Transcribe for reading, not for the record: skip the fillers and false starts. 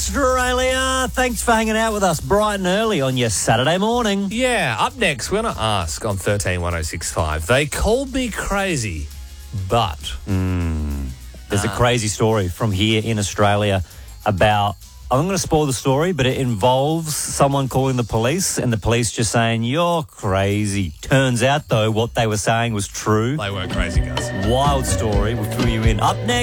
Australia. Thanks for hanging out with us bright and early on your Saturday morning. Yeah, up next, we're going to ask on 131065. They called me crazy, but... There's a crazy story from here in Australia about... I'm going to spoil the story, but it involves someone calling the police and the police just saying, you're crazy. Turns out, though, what they were saying was true. They were crazy, guys. Wild story. We'll fill you in. Up next.